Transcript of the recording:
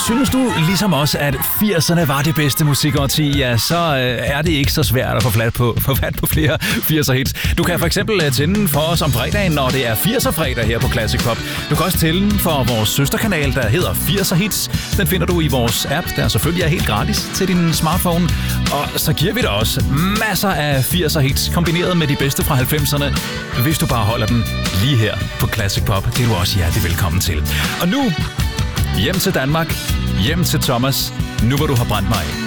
Synes du ligesom os, at 80'erne var det bedste musikårti, ja, så er det ikke så svært at få fat på flere 80'er hits. Du kan for eksempel tænde for os om fredagen, når det er 80'er fredag her på Classic Pop. Du kan også tænde for vores søsterkanal, der hedder 80'er Hits. Den finder du i vores app, der selvfølgelig er helt gratis til din smartphone. Og så giver vi dig også masser af 80'er hits, kombineret med de bedste fra 90'erne, hvis du bare holder den lige her på Classic Pop. Det er du også hjertelig velkommen til. Og nu hjem til Danmark, hjem til Thomas, nu hvor du har brændt mig af.